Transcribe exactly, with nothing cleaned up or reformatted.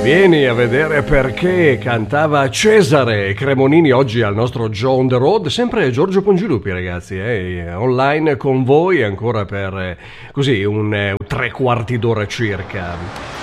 Vieni a vedere perché cantava Cesare Cremonini oggi al nostro Joe on the Road, sempre Giorgio Pongilupi ragazzi, eh, online con voi ancora per eh, così un eh, tre quarti d'ora circa.